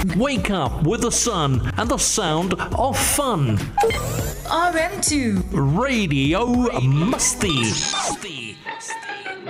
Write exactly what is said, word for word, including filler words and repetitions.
Wake up with the sun and the sound of fun. R M two Radio Musty.